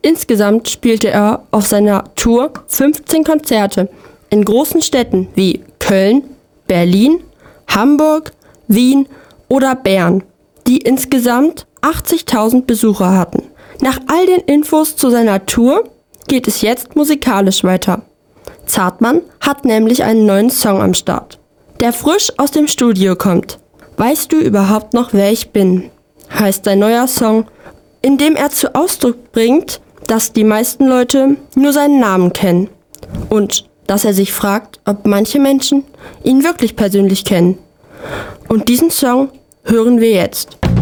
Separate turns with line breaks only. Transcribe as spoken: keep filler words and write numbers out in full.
Insgesamt spielte er auf seiner Tour fünfzehn Konzerte in großen Städten wie Köln, Berlin, Hamburg, Wien oder Bern, die insgesamt achtzigtausend Besucher hatten. Nach all den Infos zu seiner Tour geht es jetzt musikalisch weiter. Zartmann hat nämlich einen neuen Song am Start, der frisch aus dem Studio kommt. Weißt du überhaupt noch, wer ich bin? Heißt sein neuer Song, in dem er zu Ausdruck bringt, dass die meisten Leute nur seinen Namen kennen und dass er sich fragt, ob manche Menschen ihn wirklich persönlich kennen. Und diesen Song hören wir jetzt.